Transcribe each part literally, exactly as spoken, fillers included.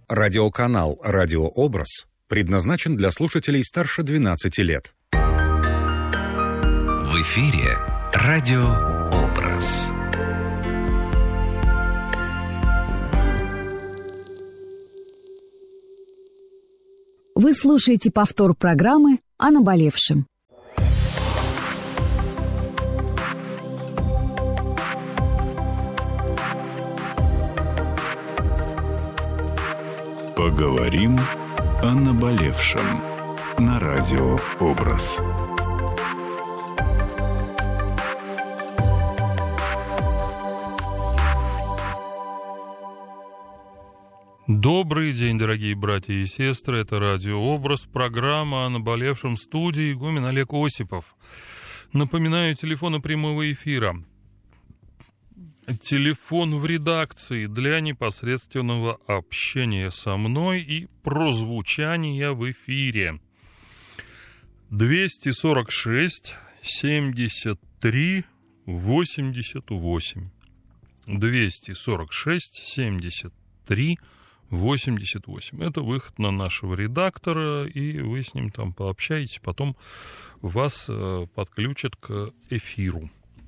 Радиоканал «Радиообраз» предназначен для слушателей старше двенадцати лет. В эфире «Радиообраз». Вы слушаете повтор программы о наболевшем. Поговорим о наболевшем на Радиообраз. Добрый день, дорогие братья и сестры. Это «Радиообраз», программа о наболевшем, студии игумен Олег Осипов. Напоминаю, телефоны прямого эфира. Телефон в редакции для непосредственного общения со мной и прозвучания в эфире. двести сорок шесть семьдесят три восемьдесят восемь. двести сорок шесть семьдесят три восемьдесят восемь. Это выход на нашего редактора, и вы с ним там пообщаетесь, потом вас подключат к эфиру.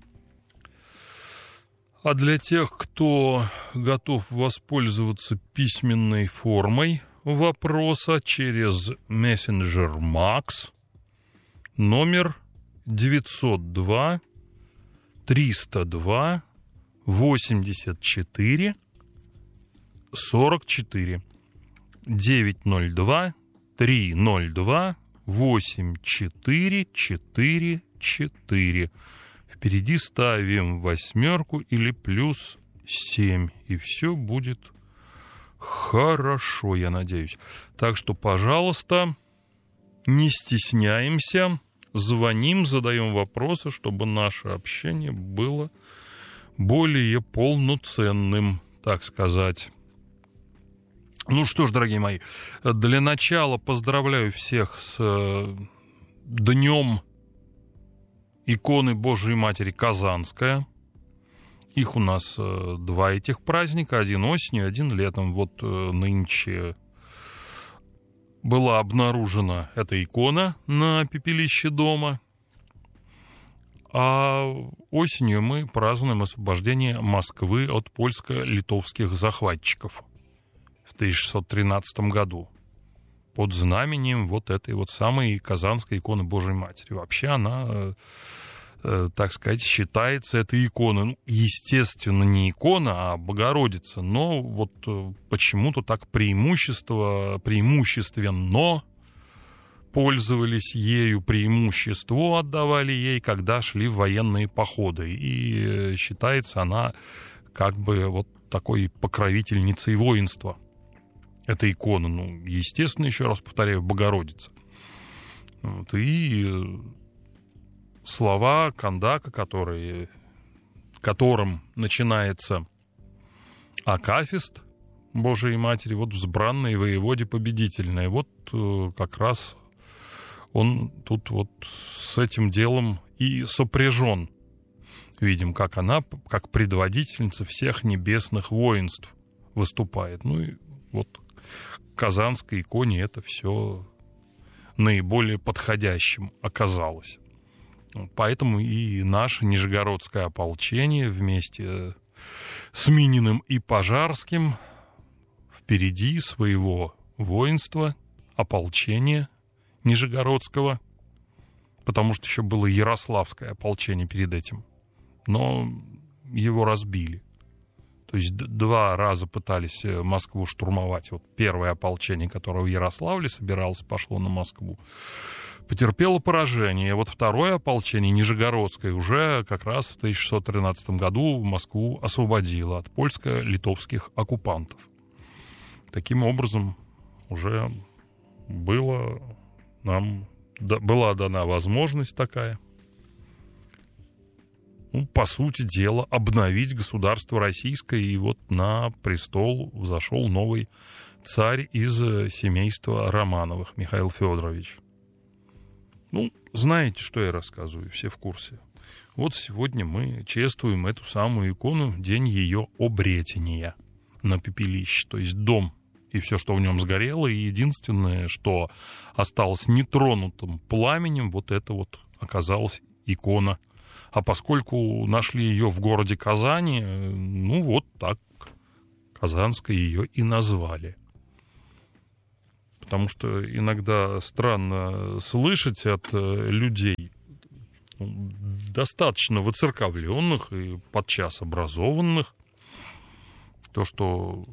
А для тех, кто готов воспользоваться письменной формой вопроса через мессенджер Макс, номер девятьсот два триста два восемьдесят четыре сорок четыре. девятьсот два триста два восемьдесят четыре сорок четыре. Впереди ставим восьмерку или плюс семь, и все будет хорошо, я надеюсь. Так что, пожалуйста, не стесняемся, звоним, задаем вопросы, чтобы наше общение было более полноценным, так сказать. Ну что ж, дорогие мои, для начала поздравляю всех с Днем иконы Божией Матери Казанская. Их у нас два этих праздника, один осенью, один летом. Вот нынче была обнаружена эта икона на пепелище дома, а осенью мы празднуем освобождение Москвы от польско-литовских захватчиков в тысяча шестьсот тринадцатом году под знаменем вот этой вот самой Казанской иконы Божией Матери. Вообще она, э, так сказать, считается этой иконой. Ну, естественно, не икона, а Богородица, но вот э, почему-то так преимущество, преимущественно пользовались ею, преимущество отдавали ей, когда шли в военные походы. И э, считается она как бы вот такой покровительницей воинства. Это икона, ну, естественно, еще раз повторяю, Богородица. Вот, и слова Кандака, которые, которым начинается акафист Божией Матери, вот взбранной воеводе победительной. Вот как раз он тут вот с этим делом и сопряжен. Видим, как она, как предводительница всех небесных воинств выступает. Ну и вот Казанской иконе это все наиболее подходящим оказалось. Поэтому и наше Нижегородское ополчение вместе с Мининым и Пожарским впереди своего воинства, ополчения Нижегородского, потому что еще было Ярославское ополчение перед этим, но его разбили. То есть два раза пытались Москву штурмовать. Вот первое ополчение, которое в Ярославле собиралось, пошло на Москву, потерпело поражение. Вот второе ополчение, Нижегородское, уже как раз в тысяча шестьсот тринадцатом году Москву освободило от польско-литовских оккупантов. Таким образом, уже было нам, была дана возможность такая, ну, по сути дела, обновить государство российское, и вот на престол взошел новый царь из семейства Романовых, Михаил Федорович. Ну, знаете, что я рассказываю, все в курсе. Вот сегодня мы чествуем эту самую икону, день ее обретения на пепелище, то есть дом и все, что в нем сгорело, и единственное, что осталось нетронутым пламенем, вот это вот оказалась икона. А поскольку нашли ее в городе Казани, ну вот так Казанской ее и назвали. Потому что иногда странно слышать от людей, достаточно выцерковленных и подчас образованных, то, что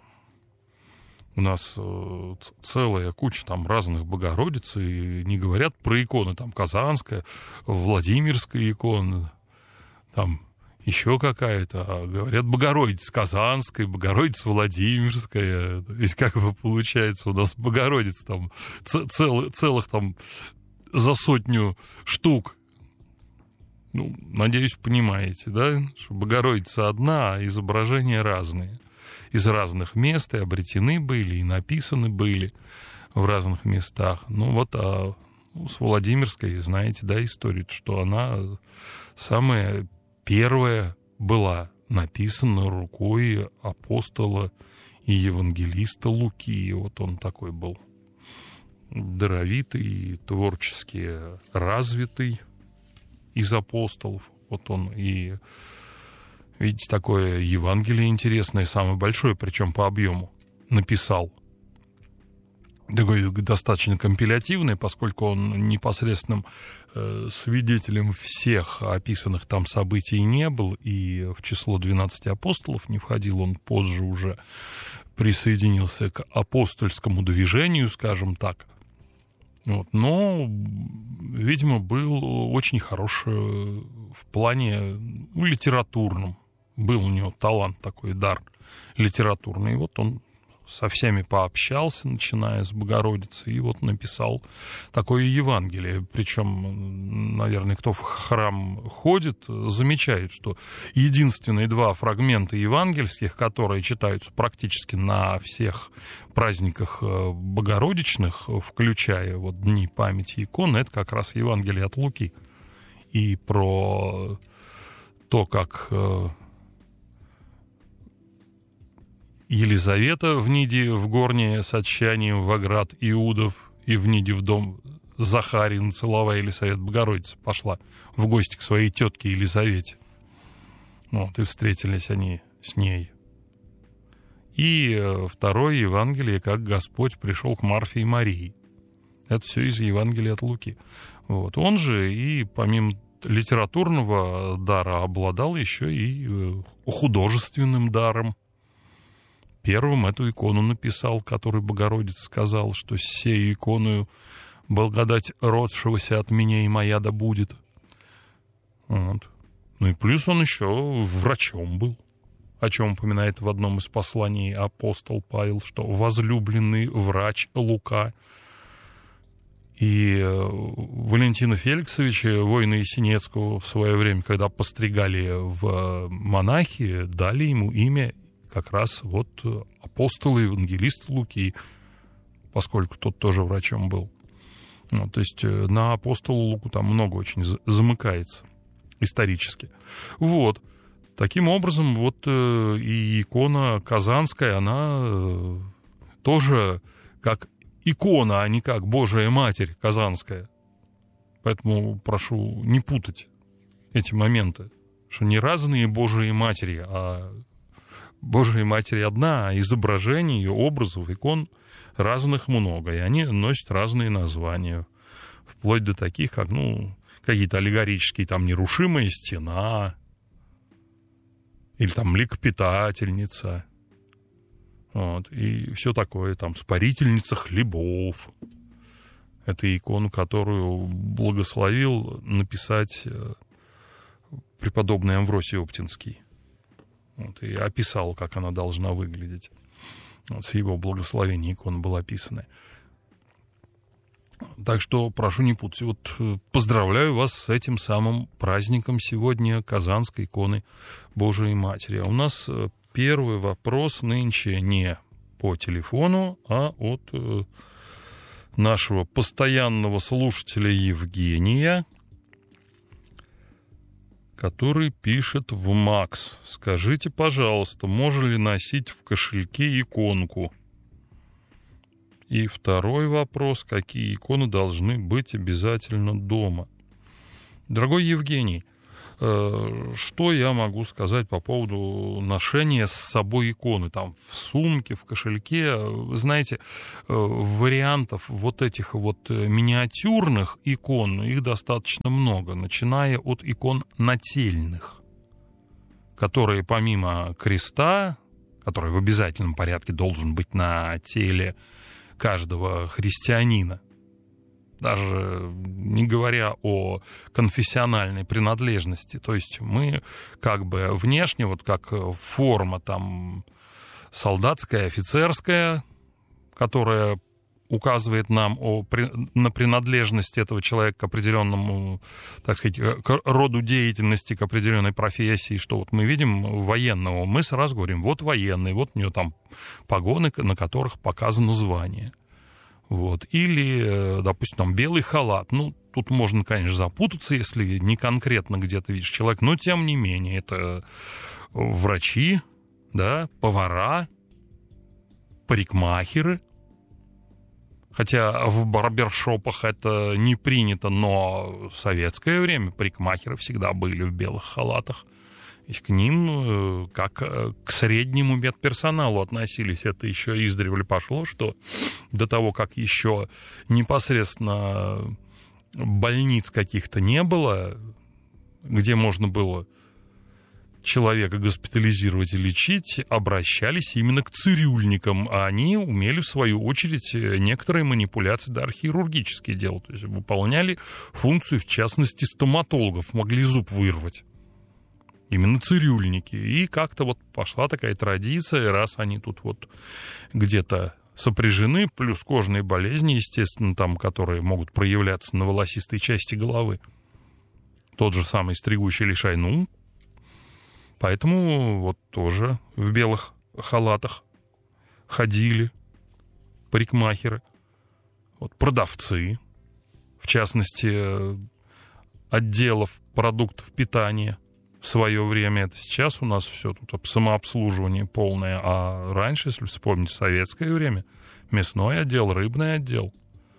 у нас целая куча там разных Богородиц, и не говорят про иконы, там Казанская, Владимирская икона, там еще какая-то, а говорят Богородица Казанская, Богородица Владимирская. То есть как бы получается у нас Богородиц там цел, целых там за сотню штук. Ну, надеюсь, понимаете, да, что Богородица одна, а изображения разные. Из разных мест и обретены были, и написаны были в разных местах. Ну вот, а ну, с Владимирской, знаете, да, историю, что она самая первая была написана рукой апостола и евангелиста Луки. Вот он такой был даровитый, творчески развитый из апостолов. Вот он и, видите, такое Евангелие интересное, самое большое, причем по объему, написал. Такой достаточно компилятивный, поскольку он непосредственным э, свидетелем всех описанных там событий не был, и в число двенадцати апостолов не входил, он позже уже присоединился к апостольскому движению, скажем так. Вот. Но, видимо, был очень хорош в плане ну, литературном. Был у него талант такой, дар литературный. И вот он со всеми пообщался, начиная с Богородицы, и вот написал такое Евангелие. Причем, наверное, кто в храм ходит, замечает, что единственные два фрагмента евангельских, которые читаются практически на всех праздниках богородичных, включая вот дни памяти икон, это как раз Евангелие от Луки. И про то, как Елизавета в Ниде в горне с отчаянием в оград Иудов и в Ниде в дом Захарин, целовая Елисавета Богородица, пошла в гости к своей тетке Елизавете. Вот, и встретились они с ней. И второе Евангелие, как Господь пришел к Марфе и Марии. Это все из Евангелия от Луки. Вот. Он же и помимо литературного дара обладал еще и художественным даром. Первым эту икону написал, который Богородица сказал, что сею иконою благодать родшегося от меня и моя да будет. Вот. Ну и плюс он еще врачом был, о чем упоминает в одном из посланий апостол Павел, что возлюбленный врач Лука. И Валентина Феликсовича, воина Есенинского, в свое время, когда постригали в монахи, дали ему имя как раз вот апостол и евангелист Луки, поскольку тот тоже врачом был. Ну, то есть на апостола Луку там много очень замыкается исторически. Вот. Таким образом, вот и икона Казанская, она тоже как икона, а не как Божия Матерь Казанская. Поэтому прошу не путать эти моменты, что не разные Божии Матери, а Божия Матерь одна, а изображений, образов, икон разных много, и они носят разные названия, вплоть до таких, как, ну, какие-то аллегорические, там, нерушимая стена, или там млекопитательница, вот, и все такое, там, спарительница хлебов. Это икону, которую благословил написать преподобный Амвросий Оптинский. Вот, и описал, как она должна выглядеть. Вот, с его благословения икона была описана. Так что прошу не путать. Вот поздравляю вас с этим самым праздником сегодня Казанской иконы Божией Матери. А у нас первый вопрос нынче не по телефону, а от нашего постоянного слушателя Евгения, который пишет в МАКС. Скажите, пожалуйста, можно ли носить в кошельке иконку? И второй вопрос, какие иконы должны быть обязательно дома? Дорогой Евгений, что я могу сказать по поводу ношения с собой иконы? Там в сумке, в кошельке. Вы знаете, вариантов вот этих вот миниатюрных икон, их достаточно много, начиная от икон нательных, которые помимо креста, который в обязательном порядке должен быть на теле каждого христианина, даже не говоря о конфессиональной принадлежности. То есть мы как бы внешне, вот как форма там солдатская, офицерская, которая указывает нам о, на принадлежность этого человека к определенному, так сказать, к роду деятельности, к определенной профессии, что вот мы видим военного, мы сразу говорим, вот военный, вот у него там погоны, на которых показано звание. Вот. Или, допустим, там белый халат. Ну, тут можно, конечно, запутаться, если не конкретно где-то видишь человека, но тем не менее, это врачи, да, повара, парикмахеры. Хотя в барбершопах это не принято, но в советское время парикмахеры всегда были в белых халатах. И к ним, как к среднему медперсоналу относились. Это еще издревле пошло, что до того, как еще непосредственно больниц каких-то не было, где можно было человека госпитализировать и лечить, обращались именно к цирюльникам, а они умели, в свою очередь, некоторые манипуляции, даже хирургические делать, то есть выполняли функцию, в частности, стоматологов, могли зуб вырвать. Именно цирюльники. И как-то вот пошла такая традиция, раз они тут вот где-то сопряжены, плюс кожные болезни, естественно, там, которые могут проявляться на волосистой части головы. Тот же самый стригущий лишай, ну, поэтому вот тоже в белых халатах ходили парикмахеры, вот, продавцы, в частности, отделов продуктов питания. В свое время это сейчас у нас все тут самообслуживание полное, а раньше, если вспомнить советское время, мясной отдел, рыбный отдел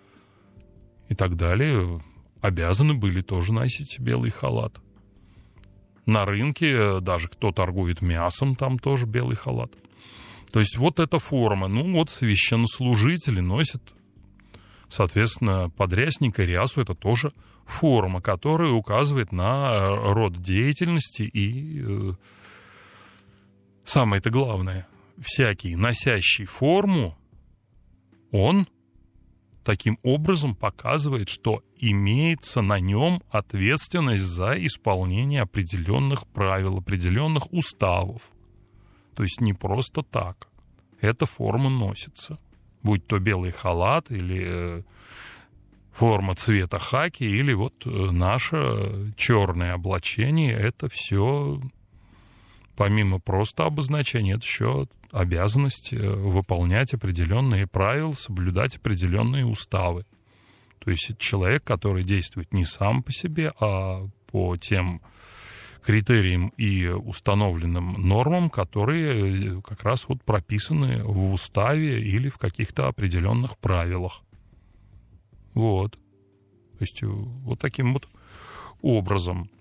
и так далее обязаны были тоже носить белый халат. На рынке даже кто торгует мясом, там тоже белый халат. То есть вот эта форма. Ну вот священнослужители носят, соответственно, подрясник и рясу, это тоже форма, которая указывает на род деятельности и, э, самое-то главное, всякий, носящий форму, он таким образом показывает, что имеется на нем ответственность за исполнение определенных правил, определенных уставов. То есть не просто так. Эта форма носится. Будь то белый халат или форма цвета хаки, или вот наше черное облачение, это все, помимо просто обозначения, это еще обязанность выполнять определенные правила, соблюдать определенные уставы. То есть это человек, который действует не сам по себе, а по тем критериям и установленным нормам, которые как раз вот прописаны в уставе или в каких-то определенных правилах. Вот. То есть вот таким вот образом.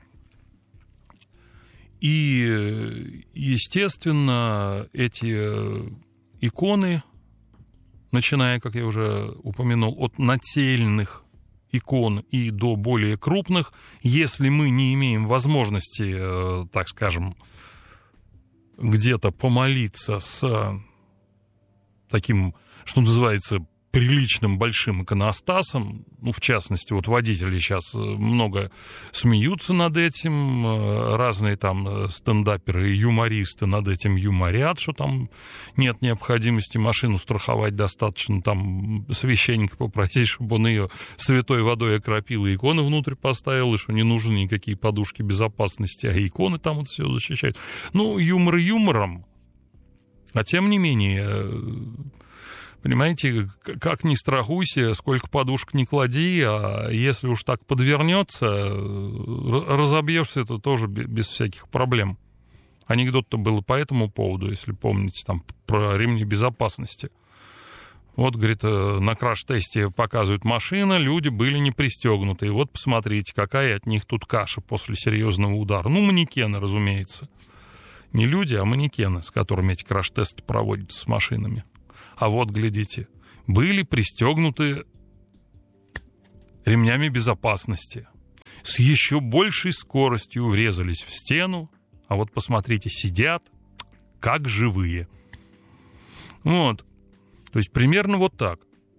И, естественно, эти иконы, начиная, как я уже упомянул, от нательных икон и до более крупных, если мы не имеем возможности, так скажем, где-то помолиться с таким, что называется, приличным большим иконостасом, ну, в частности, вот водители сейчас много смеются над этим, разные там стендаперы и юмористы над этим юморят, что там нет необходимости машину страховать, достаточно там священника попросить, чтобы он ее святой водой окропил и иконы внутрь поставил, и что не нужны никакие подушки безопасности, а иконы там вот все защищают. Ну, юмор юмором, а тем не менее... Понимаете, как ни страхуйся, сколько подушек не клади, а если уж так подвернется, разобьешься, это тоже без всяких проблем. Анекдот-то был по этому поводу, если помните, там, про ремни безопасности. Вот, говорит, на краш-тесте показывают машины, люди были не пристегнуты. И вот посмотрите, какая от них тут каша после серьезного удара. Ну, манекены, разумеется. Не люди, а манекены, с которыми эти краш-тесты проводятся с машинами. А вот, глядите, были пристегнуты ремнями безопасности. С еще большей скоростью врезались в стену. А вот, посмотрите, сидят как живые. Вот. То есть примерно вот так.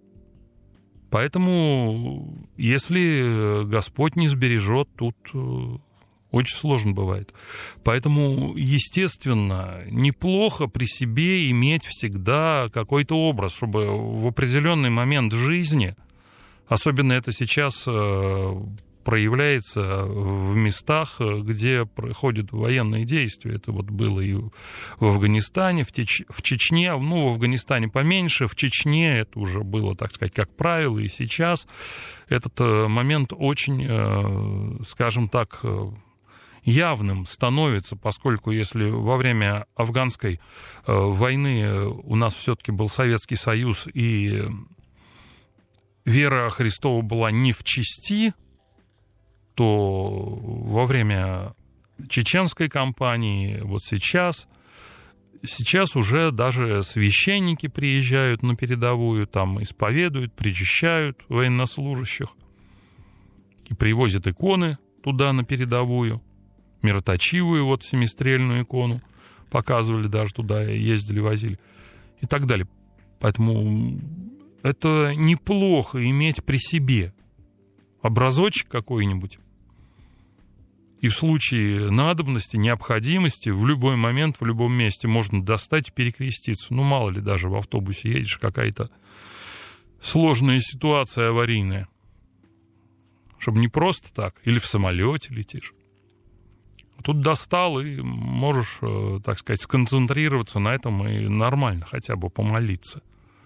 Поэтому, если Господь не сбережет, тут очень сложно бывает. Поэтому, естественно, неплохо при себе иметь всегда какой-то образ, чтобы в определенный момент жизни, особенно это сейчас проявляется в местах, где проходят военные действия. Это вот было и в Афганистане, в, Теч... в Чечне, ну, в Афганистане поменьше, в Чечне это уже было, так сказать, как правило, и сейчас этот момент очень, скажем так, явным становится, поскольку если во время афганской войны у нас все-таки был Советский Союз, и вера Христова была не в чести, то во время чеченской кампании, вот сейчас, сейчас уже даже священники приезжают на передовую, там исповедуют, причащают военнослужащих и привозят иконы туда на передовую, мироточивую вот семистрельную икону, показывали даже туда, ездили, возили и так далее. Поэтому это неплохо иметь при себе образочек какой-нибудь, и в случае надобности, необходимости, в любой момент, в любом месте можно достать и перекреститься. Ну, мало ли, даже в автобусе едешь, какая-то сложная ситуация аварийная. Чтобы не просто так, или в самолете летишь. Тут достал, и можешь, так сказать, сконцентрироваться на этом и нормально хотя бы помолиться.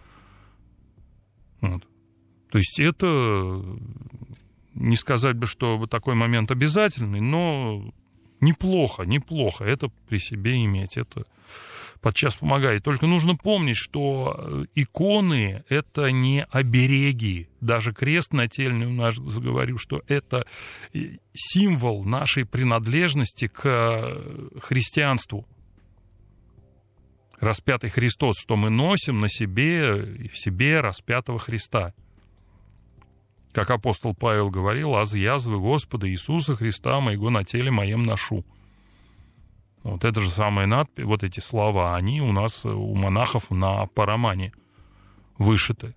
Вот. То есть это... Не сказать бы, что такой момент обязательный, но неплохо, неплохо это при себе иметь. Это подчас помогает. Только нужно помнить, что иконы — это не обереги. Даже крест нательный у нас, заговорю, что это символ нашей принадлежности к христианству. Распятый Христос, что мы носим на себе и в себе распятого Христа. Как апостол Павел говорил, «Аз язвы Господа Иисуса Христа моего на теле моем ношу». Вот это же самая надпись, вот эти слова, они у нас, у монахов, на парамане вышиты.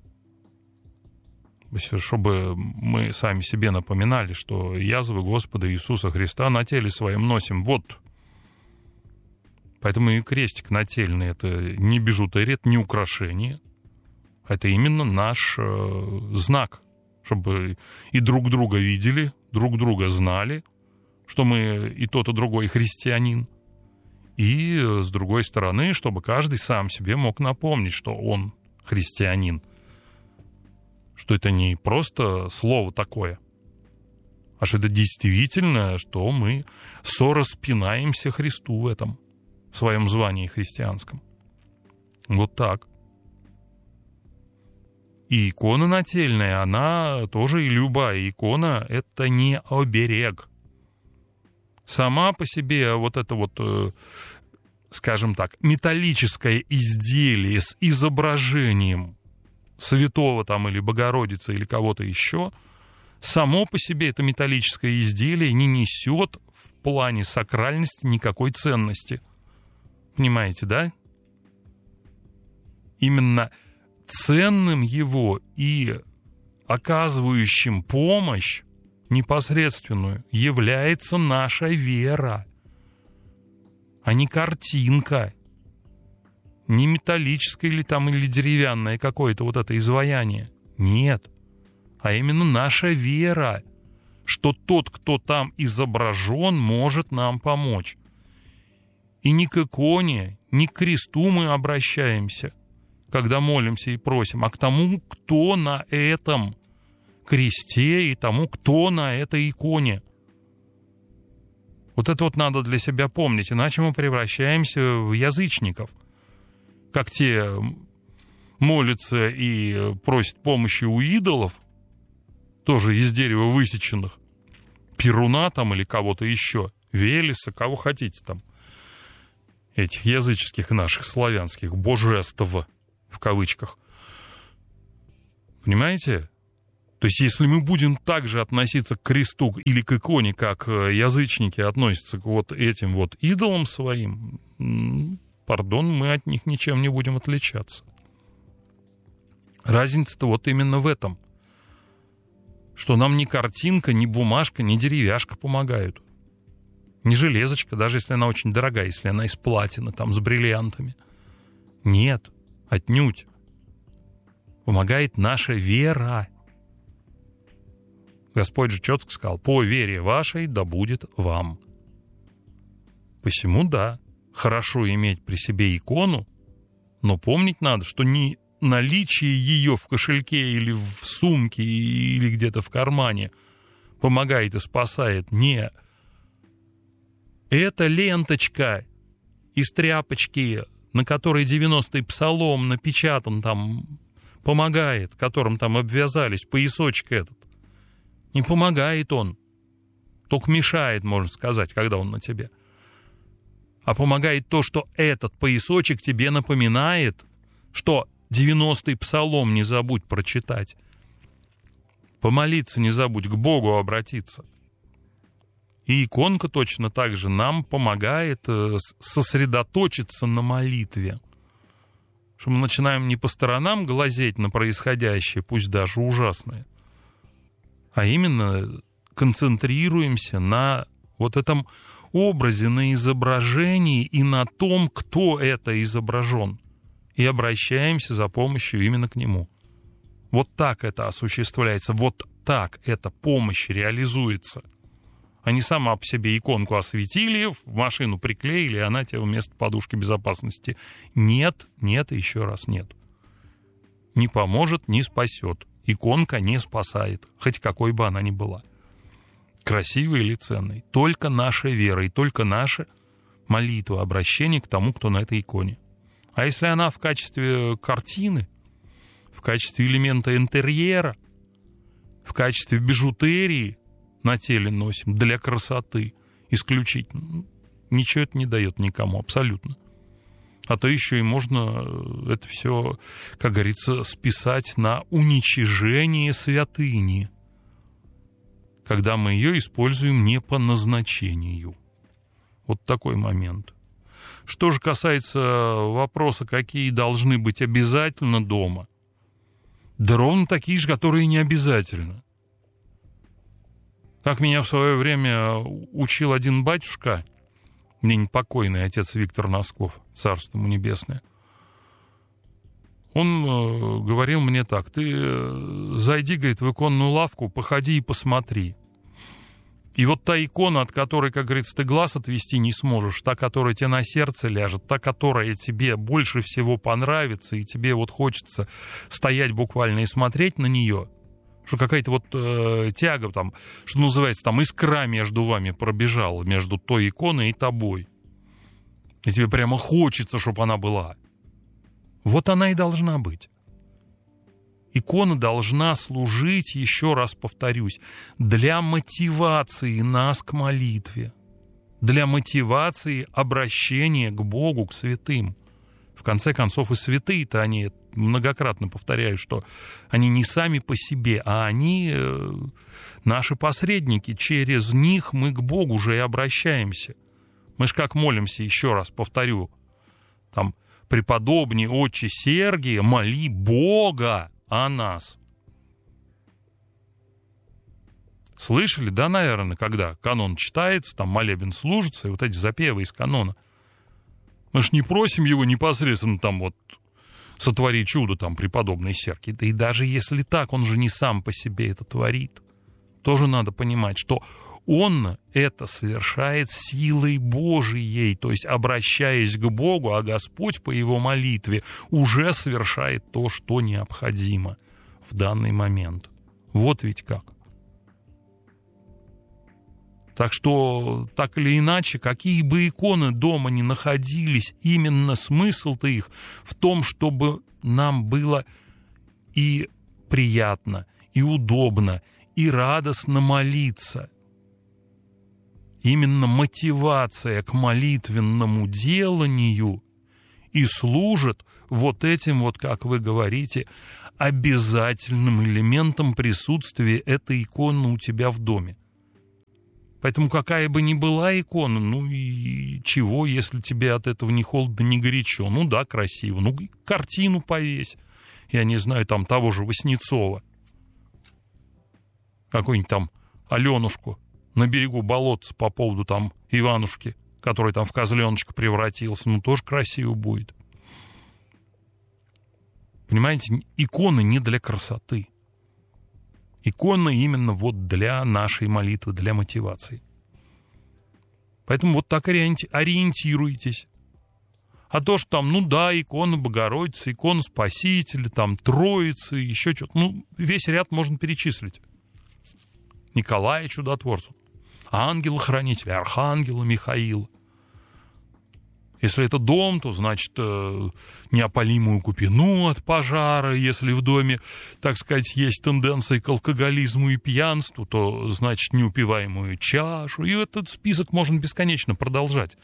Чтобы мы сами себе напоминали, что язвы Господа Иисуса Христа на теле своем носим. Вот. Поэтому и крестик нательный — это не бижутерия, это не украшение. Это именно наш э, знак, чтобы и друг друга видели, друг друга знали, что мы и тот, и другой христианин. И, с другой стороны, чтобы каждый сам себе мог напомнить, что он христианин. Что это не просто слово такое, а что это действительно, что мы сораспинаемся Христу в этом, в своем звании христианском. Вот так. И икона нательная, она тоже, и любая икона, это не оберег. Сама по себе вот это вот, скажем так, металлическое изделие с изображением святого там или Богородицы или кого-то еще, само по себе это металлическое изделие не несет в плане сакральности никакой ценности. Понимаете, да? Именно ценным его и оказывающим помощь непосредственную является наша вера, а не картинка, не металлическое или там или деревянное какое-то вот это изваяние. Нет, а именно наша вера, что тот, кто там изображен, может нам помочь. И ни к иконе, ни к кресту мы обращаемся, когда молимся и просим, а к тому, кто на этом кресте, и тому, кто на этой иконе. Вот это вот надо для себя помнить, иначе мы превращаемся в язычников, как те молится и просит помощи у идолов, тоже из дерева высеченных, Перуна там или кого-то еще, Велеса, кого хотите там, этих языческих наших славянских божеств, в кавычках. Понимаете? То есть, если мы будем так же относиться к кресту или к иконе, как язычники относятся к вот этим вот идолам своим, пардон, мы от них ничем не будем отличаться. Разница-то вот именно в этом, что нам ни картинка, ни бумажка, ни деревяшка помогают. Ни железочка, даже если она очень дорогая, если она из платины, там, с бриллиантами. Нет, отнюдь. Помогает наша вера. Господь же четко сказал: по вере вашей да будет вам. Посему, да, хорошо иметь при себе икону, но помнить надо, что не наличие ее в кошельке или в сумке или где-то в кармане помогает и спасает. Не. Эта ленточка из тряпочки, на которой девяностый псалом напечатан, там помогает, которым там обвязались, поясочек этот. Не помогает он. Только мешает, можно сказать, когда он на тебе. А помогает то, что этот поясочек тебе напоминает, что девяностый псалом не забудь прочитать. Помолиться не забудь, к Богу обратиться. И иконка точно так же нам помогает сосредоточиться на молитве. Что мы начинаем не по сторонам глазеть на происходящее, пусть даже ужасное, а именно концентрируемся на вот этом образе, на изображении и на том, кто это изображен. И обращаемся за помощью именно к нему. Вот так это осуществляется, вот так эта помощь реализуется. А не сама по себе иконку осветили, в машину приклеили, и она тебе вместо подушки безопасности. Нет, нет и еще раз нет. Не поможет, не спасет. Иконка не спасает, хоть какой бы она ни была. Красивой или ценной. Только наша вера и только наша молитва, обращение к тому, кто на этой иконе. А если она в качестве картины, в качестве элемента интерьера, в качестве бижутерии на теле носим для красоты исключительно, ничего это не дает никому абсолютно. А то еще и можно это все, как говорится, списать на уничижение святыни, когда мы ее используем не по назначению. Вот такой момент. Что же касается вопроса, какие должны быть обязательно дома, да ровно такие же, которые не обязательно. Как меня в свое время учил один батюшка, ныне покойный отец Виктор Носков, царство ему небесное. Он э, говорил мне так: ты зайди, говорит, в иконную лавку, походи и посмотри. И вот та икона, от которой, как говорится, ты глаз отвести не сможешь, та, которая тебе на сердце ляжет, та, которая тебе больше всего понравится, и тебе вот хочется стоять буквально и смотреть на нее, что какая-то вот э, тяга там, что называется, там искра между вами пробежала, между той иконой и тобой. И тебе прямо хочется, чтобы она была. Вот она и должна быть. Икона должна служить, еще раз повторюсь, для мотивации нас к молитве, для мотивации обращения к Богу, к святым. В конце концов, и святые-то они, многократно повторяю, что они не сами по себе, а они э, наши посредники. Через них мы к Богу уже и обращаемся. Мы ж как молимся, еще раз повторю, там, преподобный отче Сергия, моли Бога о нас. Слышали, да, наверное, когда канон читается, там молебен служится, и вот эти запевы из канона. Мы ж не просим его непосредственно там вот сотвори чудо, там, преподобный Сергий. Да и даже если так, он же не сам по себе это творит. Тоже надо понимать, что он это совершает силой Божией, то есть обращаясь к Богу, а Господь по его молитве уже совершает то, что необходимо в данный момент. Вот ведь как. Так что, так или иначе, какие бы иконы дома ни находились, именно смысл-то их в том, чтобы нам было и приятно, и удобно, и радостно молиться. Именно мотивация к молитвенному деланию и служит вот этим вот, как вы говорите, обязательным элементом присутствия этой иконы у тебя в доме. Поэтому какая бы ни была икона, ну и чего, если тебе от этого ни холодно, ни горячо? Ну да, красиво. Ну, картину повесь. Я не знаю, там того же Васнецова. Какую-нибудь там Аленушку на берегу болотца по поводу там Иванушки, который там в козленочка превратился. Ну, тоже красиво будет. Понимаете, иконы не для красоты. Икона именно вот для нашей молитвы, для мотивации. Поэтому вот так ориентируйтесь. А то, что там, ну да, икона Богородицы, икона Спасителя, там Троицы, еще что-то. Ну, весь ряд можно перечислить. Николая Чудотворца, ангела-хранителя, архангела Михаила. Если это дом, то, значит, неопалимую купину от пожара. Если в доме, так сказать, есть тенденция к алкоголизму и пьянству, то, значит, неупиваемую чашу. И этот список можно бесконечно продолжать.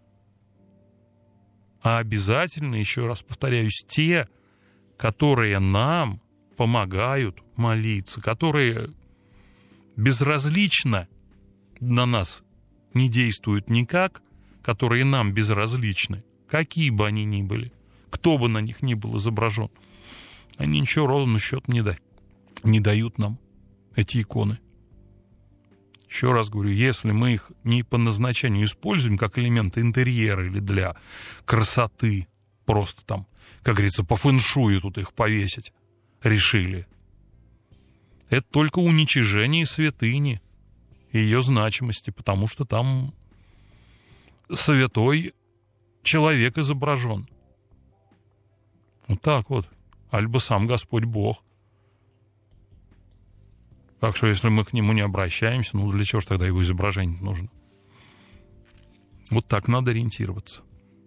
А обязательно, еще раз повторяюсь, те, которые нам помогают молиться, которые безразлично на нас не действуют никак, которые нам безразличны, какие бы они ни были, кто бы на них ни был изображен, они ничего ровно счет не, да, не дают нам, эти иконы. Еще раз говорю, если мы их не по назначению используем как элементы интерьера или для красоты, просто там, как говорится, по фэншую тут их повесить решили, это только уничижение святыни и ее значимости, потому что там святой человек изображен. Вот так вот. Альбо сам Господь Бог. Так что, если мы к нему не обращаемся, ну для чего же тогда его изображение нужно? Вот так надо ориентироваться.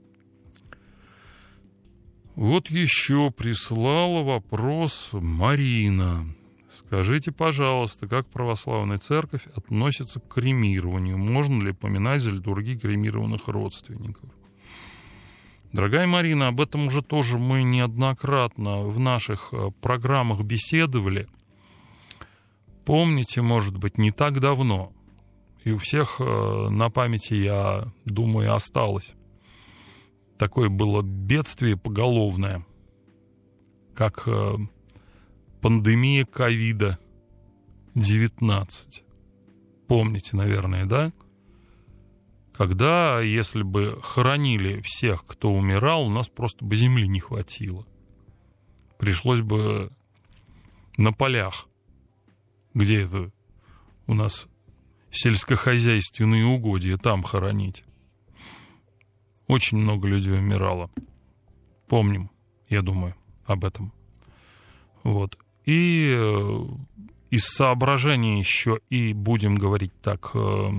Вот еще прислала вопрос Марина. Скажите, пожалуйста, как православная церковь относится к кремированию? Можно ли поминать за литургией кремированных родственников? Дорогая Марина, об этом уже тоже мы неоднократно в наших программах беседовали. Помните, может быть, не так давно, и у всех на памяти, я думаю, осталось. Такое было бедствие поголовное, как пандемия ковида девятнадцать. Помните, наверное, да? Когда, если бы хоронили всех, кто умирал, у нас просто бы земли не хватило. Пришлось бы на полях, где это у нас сельскохозяйственные угодья, там хоронить. Очень много людей умирало. Помним, я думаю, об этом. Вот. И из соображений еще, и будем говорить так,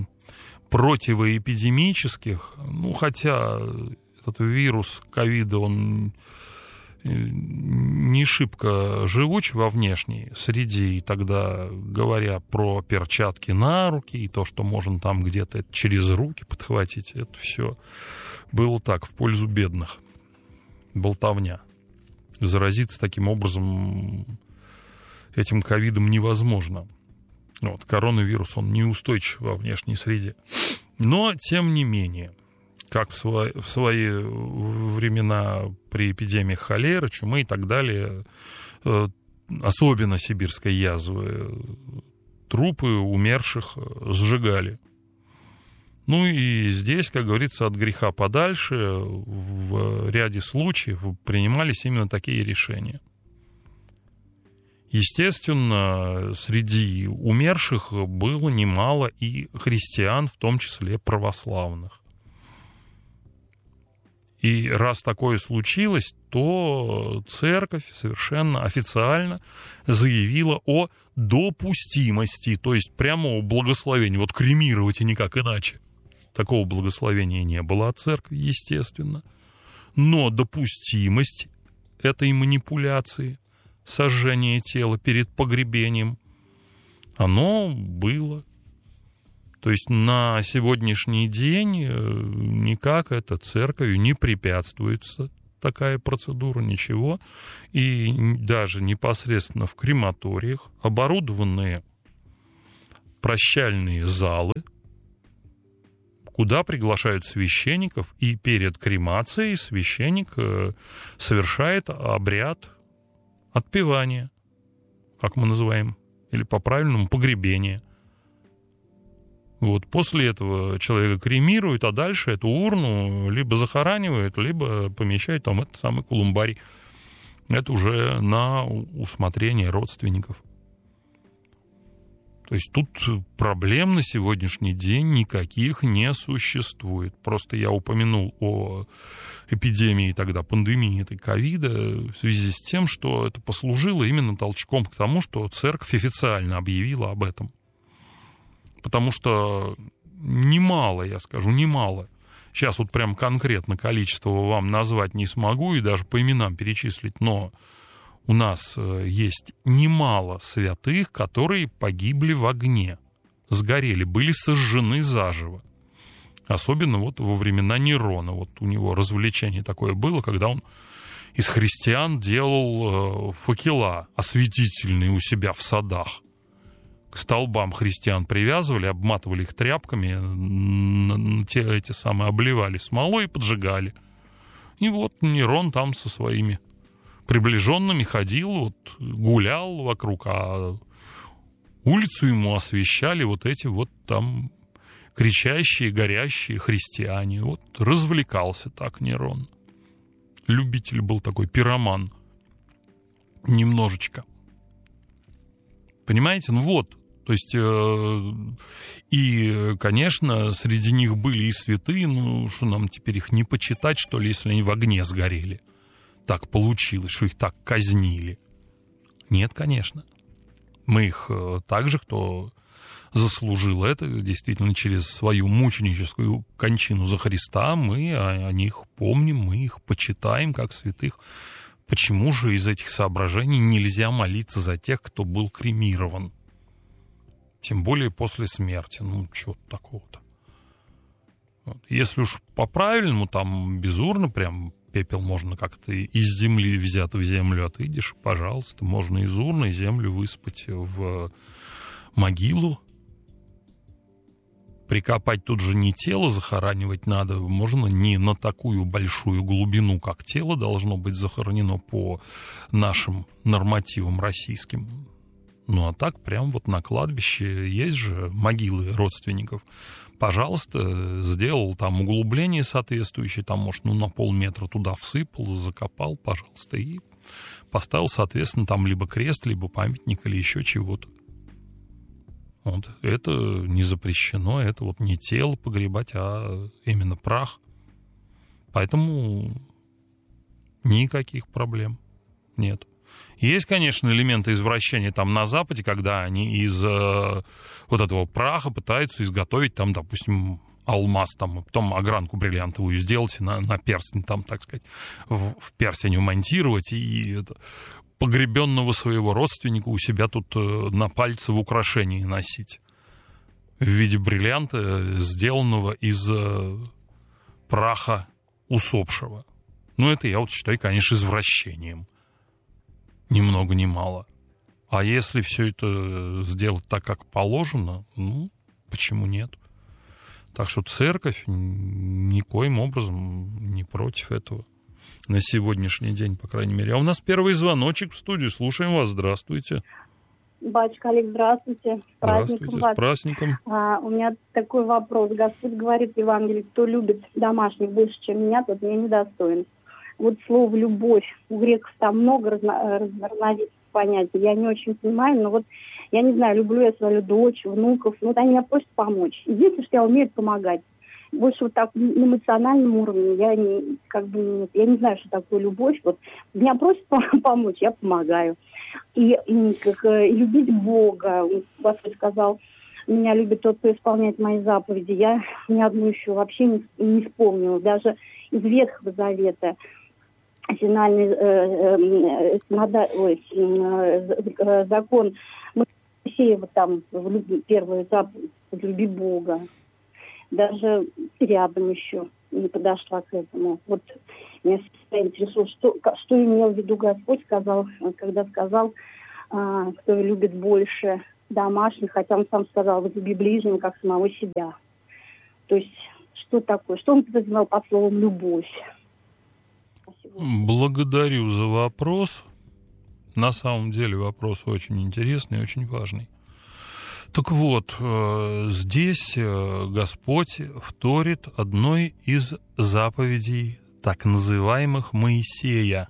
противоэпидемических, ну, хотя этот вирус ковида, он не шибко живуч во внешней среде, и тогда, говоря про перчатки на руки, и то, что можно там где-то через руки подхватить, это все было так, в пользу бедных. Болтовня. Заразиться таким образом этим ковидом невозможно. Вот, коронавирус, он неустойчив во внешней среде. Но, тем не менее, как в свои, в свои времена при эпидемиях холеры, чумы и так далее, особенно сибирской язвы, трупы умерших сжигали. Ну и здесь, как говорится, от греха подальше в ряде случаев принимались именно такие решения. Естественно, среди умерших было немало и христиан, в том числе православных. И раз такое случилось, то церковь совершенно официально заявила о допустимости, то есть прямого благословения. Вот кремировать и никак иначе. Такого благословения не было от церкви, естественно. Но допустимость этой манипуляции, сожжения тела перед погребением, оно было. То есть на сегодняшний день никак это церковью не препятствуется такая процедура, ничего. И даже непосредственно в крематориях оборудованные прощальные залы, куда приглашают священников, и перед кремацией священник совершает обряд отпевания, как мы называем, или по-правильному погребение. Вот после этого человека кремируют, а дальше эту урну либо захоранивают, либо помещают там в этот самый колумбарий. Это уже на усмотрение родственников. То есть тут проблем на сегодняшний день никаких не существует. Просто я упомянул о эпидемии тогда, пандемии этой ковида, в связи с тем, что это послужило именно толчком к тому, что церковь официально объявила об этом. Потому что немало, я скажу, немало. Сейчас вот прям конкретно количество вам назвать не смогу и даже по именам перечислить, но у нас есть немало святых, которые погибли в огне, сгорели, были сожжены заживо. Особенно вот во времена Нерона. Вот у него развлечение такое было, когда он из христиан делал факела осветительные у себя в садах. К столбам христиан привязывали, обматывали их тряпками, те эти самые обливали смолой и поджигали. И вот Нерон там со своими приближенными ходил, вот, гулял вокруг, а улицу ему освещали вот эти вот там кричащие, горящие христиане. Вот развлекался так Нерон. Любитель был такой, пироман. Немножечко. Понимаете? Ну вот. То есть, э, и, конечно, среди них были и святые, ну, что нам теперь их не почитать, что ли, если они в огне сгорели? Так получилось, что их так казнили. Нет, конечно. Мы их также, кто заслужил это, действительно, через свою мученическую кончину за Христа, мы о, о них помним, мы их почитаем как святых. Почему же из этих соображений нельзя молиться за тех, кто был кремирован? Тем более после смерти. Ну, чего такого-то? Вот. Если уж по-правильному, там, без урны, прям пепел можно как-то из земли взят в землю отыдешь, пожалуйста, можно из урны землю высыпать в могилу. Прикопать тут же не тело захоранивать надо, можно не на такую большую глубину, как тело должно быть захоронено по нашим нормативам российским. Ну, а так прям вот на кладбище есть же могилы родственников. Пожалуйста, сделал там углубление соответствующее, там, может, ну, на полметра туда всыпал, закопал, пожалуйста, и поставил, соответственно, там либо крест, либо памятник, или еще чего-то. Вот. Это не запрещено, это вот не тело погребать, а именно прах. Поэтому никаких проблем нет. Есть, конечно, элементы извращения там на Западе, когда они из э, вот этого праха пытаются изготовить там, допустим, алмаз, там, и потом огранку бриллиантовую сделать, на, на перстень там, так сказать, в, в перстень вмонтировать и это, погребенного своего родственника у себя тут э, на пальце в украшении носить в виде бриллианта, сделанного из э, праха усопшего. Ну, это я вот считаю, конечно, извращением. Ни много ни мало. А если все это сделать так, как положено, ну, почему нет? Так что церковь никоим образом не против этого. На сегодняшний день, по крайней мере. А у нас первый звоночек в студию. Слушаем вас. Здравствуйте. Батюшка Олег, здравствуйте. С праздником здравствуйте, вас. С праздником. А, у меня такой вопрос. Господь говорит в Евангелии, кто любит домашних больше, чем меня, тот меня недостоин. Вот слово «любовь». У греков там много разно, разновидностей понятий. Я не очень понимаю, но вот я не знаю, люблю я свою дочь, внуков. Вот они меня просят помочь. Единственное, что я умею помогать. Больше вот так на эмоциональном уровне я не, как бы, я не знаю, что такое любовь. Вот меня просят помочь, я помогаю. И как, любить Бога. Господь сказал, меня любит тот, кто исполняет мои заповеди. Я ни одну еще вообще не, не вспомнила. Даже из Ветхого Завета. финальный э, э, синода, ой, э, закон Моисеева, там, в люби, первый этап «Люби Бога». Даже рядом еще не подошла к этому. Вот меня всегда интересует, что, что имел в виду Господь, сказал, когда сказал, а, кто любит больше домашних, хотя он сам сказал, возлюби ближнего, как самого себя. То есть, что такое? Что он подразумевал под словом «любовь»? Спасибо. Благодарю за вопрос. На самом деле вопрос очень интересный и очень важный. Так вот, здесь Господь вторит одной из заповедей так называемых Моисея,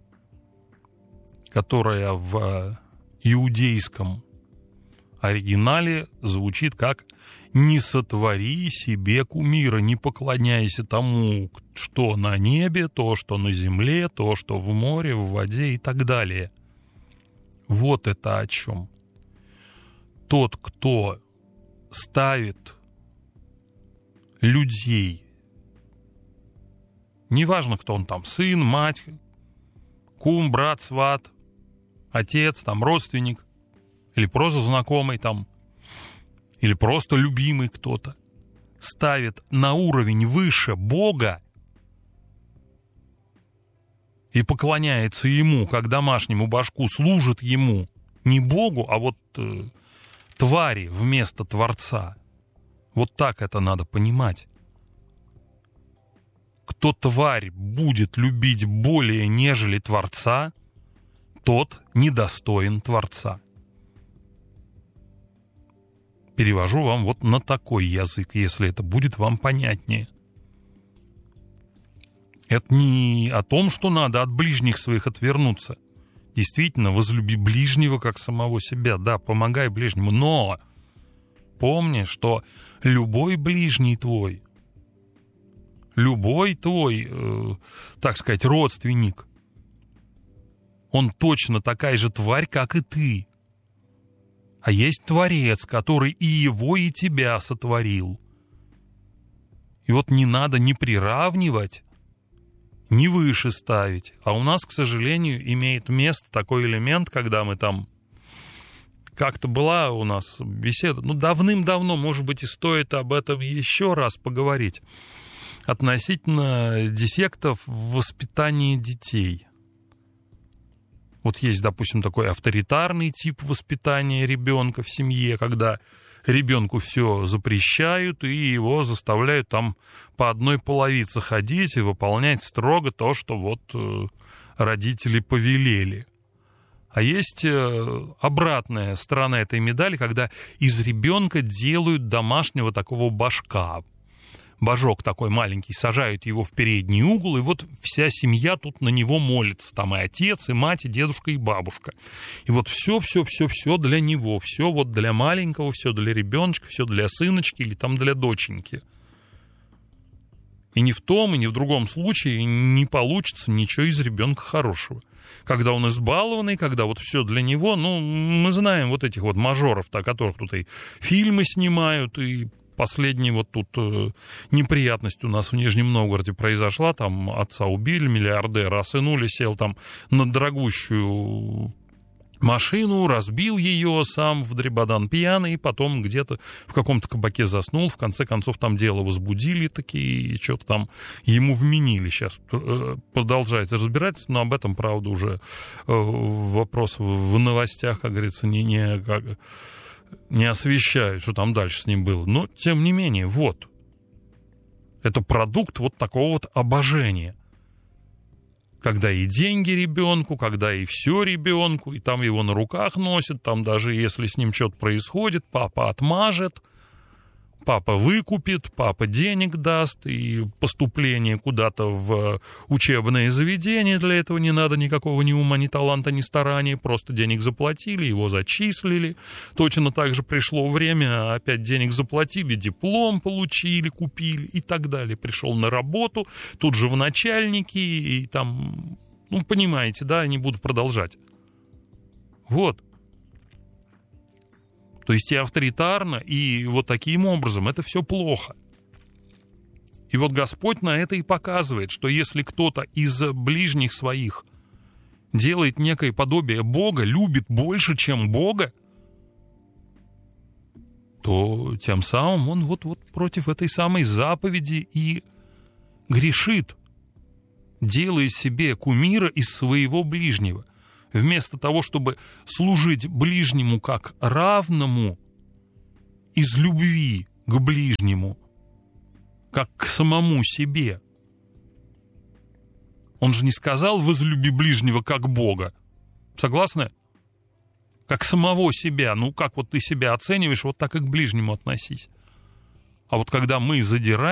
которая в иудейском оригинале звучит как «Не сотвори себе кумира, не поклоняйся тому, что на небе, то, что на земле, то, что в море, в воде» и так далее. Вот это о чем. Тот, кто ставит людей, неважно, кто он там, сын, мать, кум, брат, сват, отец, там, родственник, или просто знакомый там, или просто любимый кто-то, ставит на уровень выше Бога и поклоняется ему, как домашнему башку, служит ему, не Богу, а вот э, твари вместо Творца. Вот так это надо понимать. Кто тварь будет любить более, нежели Творца, тот недостоин Творца. Перевожу вам вот на такой язык, если это будет вам понятнее. Это не о том, что надо от ближних своих отвернуться. Действительно, возлюби ближнего, как самого себя. Да, помогай ближнему. Но помни, что любой ближний твой, любой твой, э, так сказать, родственник, он точно такая же тварь, как и ты. А есть Творец, который и его, и тебя сотворил. И вот не надо ни приравнивать, ни выше ставить. А у нас, к сожалению, имеет место такой элемент, когда мы там... Как-то была у нас беседа, ну, давным-давно, может быть, и стоит об этом еще раз поговорить, относительно дефектов в воспитании детей. Вот есть, допустим, такой авторитарный тип воспитания ребенка в семье, когда ребенку все запрещают и его заставляют там по одной половице ходить и выполнять строго то, что вот родители повелели. А есть обратная сторона этой медали, когда из ребенка делают домашнего такого башка. Божок такой маленький, сажают его в передний угол, и вот вся семья тут на него молится. Там и отец, и мать, и дедушка, и бабушка. И вот все-все-все-все для него. Все вот для маленького, все для ребеночка, все для сыночки или там для доченьки. И ни в том, и ни в другом случае не получится ничего из ребенка хорошего. Когда он избалованный, когда вот все для него, ну, мы знаем вот этих вот мажоров-то, о которых тут и фильмы снимают, и последняя вот тут э, неприятность у нас в Нижнем Новгороде произошла, там отца убили, миллиардера, а сынуля сел там на дорогущую машину, разбил ее сам в дребодан пьяный, и потом где-то в каком-то кабаке заснул, в конце концов там дело возбудили такие, и что-то там ему вменили. Сейчас э, продолжается разбирать, но об этом, правда, уже э, вопрос в новостях, как говорится, не... не как, не освещают, что там дальше с ним было. Но, тем не менее, вот. Это продукт вот такого вот обожения. Когда и деньги ребенку, когда и все ребенку, и там его на руках носят, там даже если с ним что-то происходит, папа отмажет, папа выкупит, папа денег даст, и поступление куда-то в учебное заведение, для этого не надо никакого ни ума, ни таланта, ни старания, просто денег заплатили, его зачислили. Точно так же пришло время, опять денег заплатили, диплом получили, купили и так далее. Пришел на работу, тут же в начальники, и там, ну, понимаете, да, не буду продолжать. Вот. То есть и авторитарно, и вот таким образом это все плохо. И вот Господь на это и показывает, что если кто-то из ближних своих делает некое подобие Бога, любит больше, чем Бога, то тем самым он вот-вот против этой самой заповеди и грешит, делая себе кумира из своего ближнего. Вместо того, чтобы служить ближнему как равному, из любви к ближнему, как к самому себе. Он же не сказал «возлюби ближнего как Бога». Согласны? Как самого себя. Ну, как вот ты себя оцениваешь, вот так и к ближнему относись. А вот когда мы задираем,